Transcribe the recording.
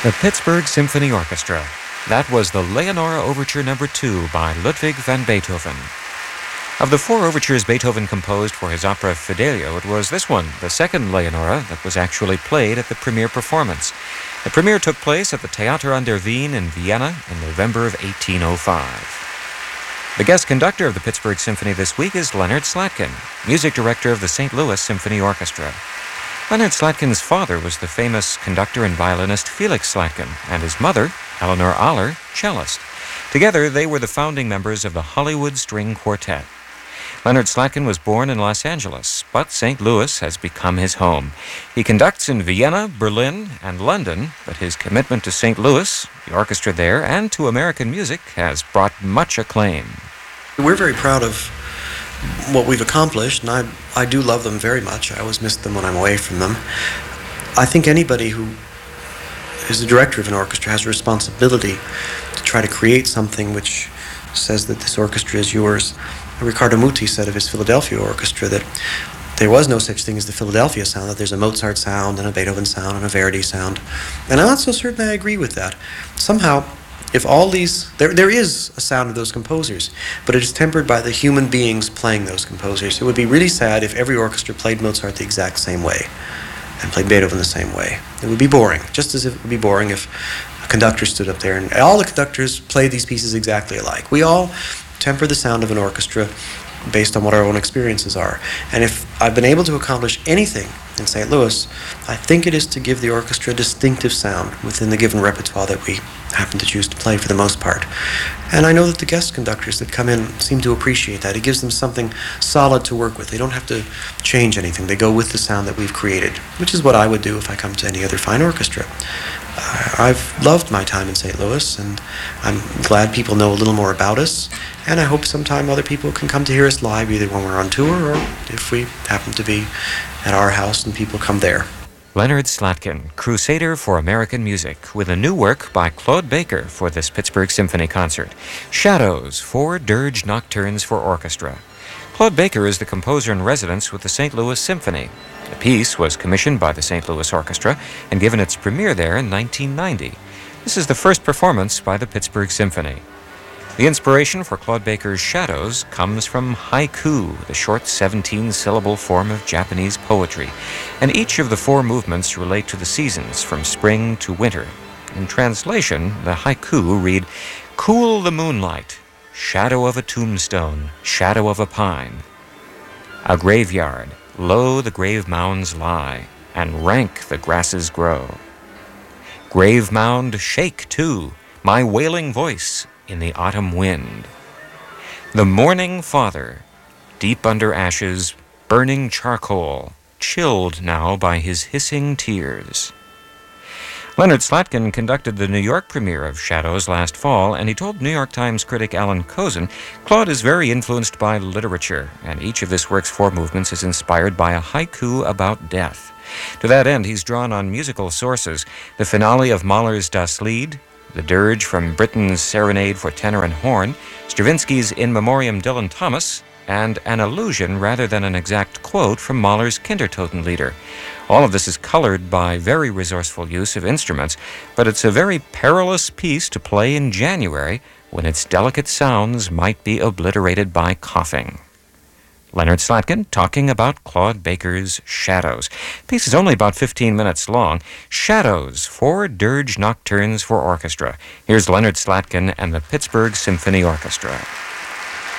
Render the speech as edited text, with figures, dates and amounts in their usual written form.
The Pittsburgh Symphony Orchestra. That was the Leonora Overture No. 2 by Ludwig van Beethoven. Of the 4 overtures Beethoven composed for his opera Fidelio, it was this one, the second Leonora, that was actually played at the premiere performance. The premiere took place at the Theater an der Wien in Vienna in November of 1805. The guest conductor of the Pittsburgh Symphony this week is Leonard Slatkin, music director of the St. Louis Symphony Orchestra. Leonard Slatkin's father was the famous conductor and violinist Felix Slatkin, and his mother, Eleanor Aller, cellist. Together, they were the founding members of the Hollywood String Quartet. Leonard Slatkin was born in Los Angeles, but St. Louis has become his home. He conducts in Vienna, Berlin, and London, but his commitment to St. Louis, the orchestra there, and to American music has brought much acclaim. We're very proud of what we've accomplished, and I do love them very much. I always miss them when I'm away from them. I think anybody who is the director of an orchestra has a responsibility to try to create something which says that this orchestra is yours. Riccardo Muti said of his Philadelphia orchestra that there was no such thing as the Philadelphia sound, that there's a Mozart sound and a Beethoven sound and a Verdi sound. And I'm not so certain I agree with that. Somehow, if all these, there is a sound of those composers, but it is tempered by the human beings playing those composers. It would be really sad if every orchestra played Mozart the exact same way and played Beethoven the same way. It would be boring, just as if it would be boring if a conductor stood up there and all the conductors played these pieces exactly alike. We all temper the sound of an orchestra based on what our own experiences are. And if I've been able to accomplish anything in St. Louis, I think it is to give the orchestra a distinctive sound within the given repertoire that we happen to choose to play for the most part. And I know that the guest conductors that come in seem to appreciate that. It gives them something solid to work with. They don't have to change anything. They go with the sound that we've created, which is what I would do if I come to any other fine orchestra. I've loved my time in St. Louis, and I'm glad people know a little more about us, and I hope sometime other people can come to hear us live, either when we're on tour or if we happen to be at our house and people come there. Leonard Slatkin, Crusader for American Music, with a new work by Claude Baker for this Pittsburgh Symphony concert, Shadows, 4 dirge nocturnes for orchestra. Claude Baker is the composer in residence with the St. Louis Symphony. The piece was commissioned by the St. Louis Orchestra and given its premiere there in 1990. This is the first performance by the Pittsburgh Symphony. The inspiration for Claude Baker's Shadows comes from haiku, the short 17-syllable form of Japanese poetry, and each of the 4 movements relate to the seasons from spring to winter. In translation, the haiku read, "Cool the moonlight, shadow of a tombstone, shadow of a pine. A graveyard, low the grave mounds lie, and rank the grasses grow. Grave mound, shake too, my wailing voice in the autumn wind. The mourning father, deep under ashes, burning charcoal, chilled now by his hissing tears." Leonard Slatkin conducted the New York premiere of Shadows last fall, and he told New York Times critic Alan Kozin, "Claude is very influenced by literature, and each of this work's 4 movements is inspired by a haiku about death. To that end, he's drawn on musical sources, the finale of Mahler's Das Lied, the dirge from Britten's Serenade for Tenor and Horn, Stravinsky's In Memoriam Dylan Thomas, and an allusion rather than an exact quote from Mahler's Kindertotenlieder. All of this is colored by very resourceful use of instruments, but it's a very perilous piece to play in January when its delicate sounds might be obliterated by coughing." Leonard Slatkin talking about Claude Baker's Shadows. The piece is only about 15 minutes long. Shadows, 4 dirge nocturnes for orchestra. Here's Leonard Slatkin and the Pittsburgh Symphony Orchestra.